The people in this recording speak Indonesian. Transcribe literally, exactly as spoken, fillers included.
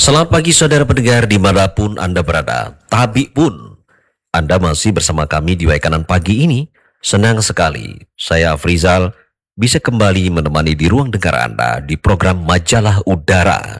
Selamat pagi saudara pendengar dimanapun Anda berada. Tabi pun Anda masih bersama kami di Waikanan pagi ini. Senang sekali saya Afrizal bisa kembali menemani di ruang dengar Anda di program Majalah Udara.